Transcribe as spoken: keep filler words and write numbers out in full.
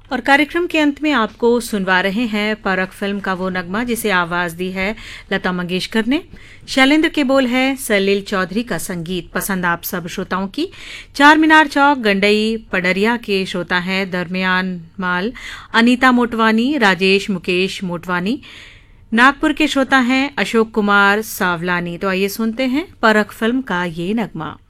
और कार्यक्रम के अंत में आपको सुनवा रहे हैं परख फिल्म का वो नगमा जिसे आवाज दी है लता मंगेशकर ने। शैलेंद्र के बोल है सलील चौधरी का संगीत। पसंद आप सब श्रोताओं की। चार मीनार चौक गंडई पडरिया के श्रोता हैं दरमियान माल, अनीता मोटवानी, राजेश मुकेश मोटवानी। नागपुर के श्रोता हैं अशोक कुमार सावलानी। तो आइए सुनते हैं परख फिल्म का ये नगमा।